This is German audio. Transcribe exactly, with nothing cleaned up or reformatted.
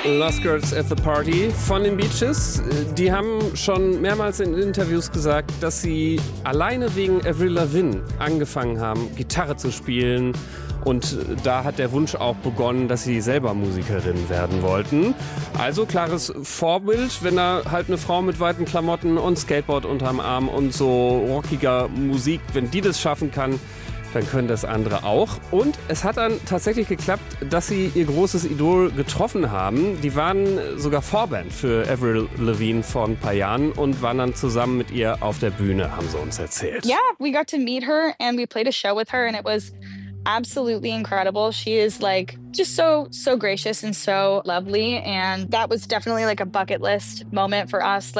Lost Girls at the Party von den Beaches. Die haben schon mehrmals in Interviews gesagt, dass sie alleine wegen Avril Lavigne angefangen haben, Gitarre zu spielen. Und da hat der Wunsch auch begonnen, dass sie selber Musikerin werden wollten. Also klares Vorbild, wenn da halt eine Frau mit weiten Klamotten und Skateboard unterm Arm und so rockiger Musik, wenn die das schaffen kann, dann können das andere auch. Und es hat dann tatsächlich geklappt, dass sie ihr großes Idol getroffen haben. Die waren sogar Vorband für Avril Lavigne vor ein paar Jahren und waren dann zusammen mit ihr auf der Bühne, haben sie uns erzählt. Yeah, we got to meet her and we played a show with her and it was absolutely incredible. She is like just so, so gracious and so lovely. And that was definitely like a bucket list moment for us. Like